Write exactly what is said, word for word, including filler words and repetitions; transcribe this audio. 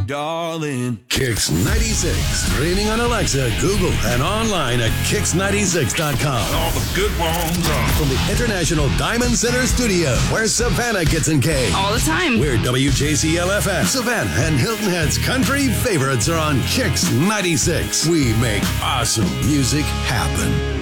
darling. Kix ninety-six. Streaming on Alexa, Google, and online at kix ninety-six dot com. All the good ones are. From the International Diamond Center Studio, where Savannah gets engaged. All the time. We're W J C L F M. Savannah and Hilton Head's country favorites are on Kix ninety-six. We make awesome music happen.